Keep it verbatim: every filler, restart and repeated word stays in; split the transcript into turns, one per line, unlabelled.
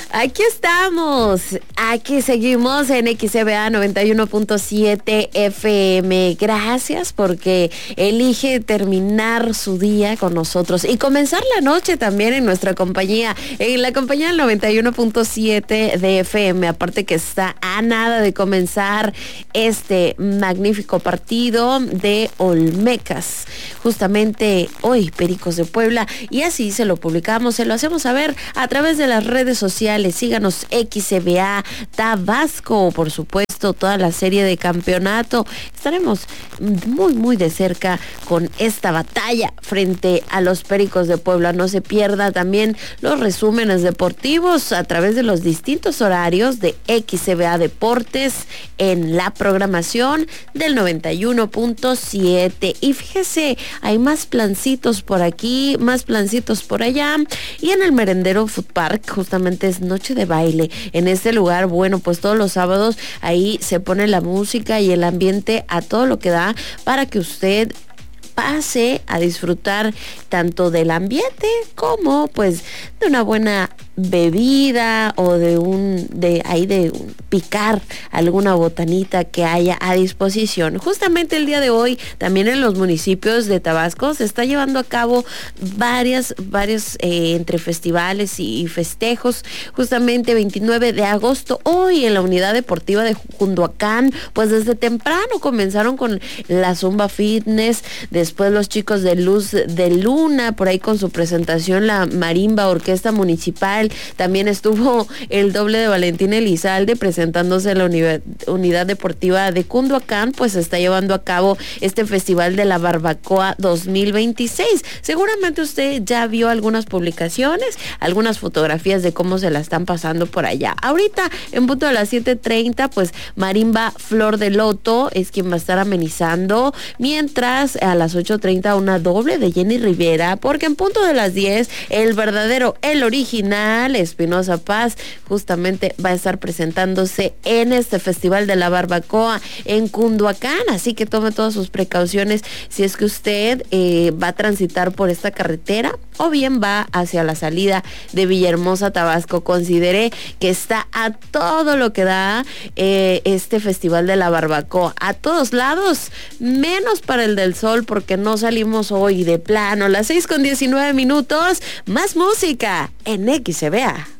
Aquí estamos, aquí seguimos en X C B A noventa y uno punto siete F M. Gracias porque elige terminar su día con nosotros y comenzar la noche también en nuestra compañía, en la compañía del noventa y uno punto siete de F M. Aparte que está a nada de comenzar este magnífico partido de Olmecas. Justamente hoy, Pericos de Puebla, y así se lo publicamos, se lo hacemos saber a través de las redes sociales. Síganos X C B A Tabasco, por supuesto, toda la serie de campeonato. Estaremos muy, muy de cerca con esta batalla frente a los Pericos de Puebla. No se pierda también los resúmenes deportivos a través de los distintos horarios de X C B A Deportes en la programación del noventa y uno punto siete. Y fíjese, hay más plancitos por aquí, más plancitos por allá. Y en el Merendero Food Park, justamente es noche de baile. En este lugar, bueno, pues todos los sábados ahí se pone la música y el ambiente a todo lo que da para que usted pase a disfrutar tanto del ambiente como pues de una buena bebida o de un de ahí de un, picar alguna botanita que haya a disposición. Justamente el día de hoy también en los municipios de Tabasco se está llevando a cabo varias varios eh, entre festivales y, y festejos. Justamente veintinueve de agosto hoy en la unidad deportiva de Cunduacán, pues desde temprano comenzaron con la Zumba Fitness, después los chicos de Luz de Luna por ahí con su presentación, la Marimba Orquesta Municipal. También estuvo el doble de Valentín Elizalde presentándose en la unidad, unidad deportiva de Cunduacán, pues se está llevando a cabo este Festival de la Barbacoa dos mil veintiséis. Seguramente usted ya vio algunas publicaciones, algunas fotografías de cómo se la están pasando por allá. Ahorita, en punto de las siete treinta, pues Marimba Flor de Loto es quien va a estar amenizando, mientras a las ocho treinta una doble de Jenny Rivera, porque en punto de las diez, el verdadero, el original, Espinosa Paz, justamente va a estar presentándose en este Festival de la Barbacoa en Cunduacán, así que tome todas sus precauciones si es que usted eh, va a transitar por esta carretera o bien va hacia la salida de Villahermosa, Tabasco. Considere que está a todo lo que da eh, este Festival de la Barbacoa, a todos lados, menos para el del Sol, porque no salimos hoy de plano. Las seis con diecinueve minutos, más música en X C B A.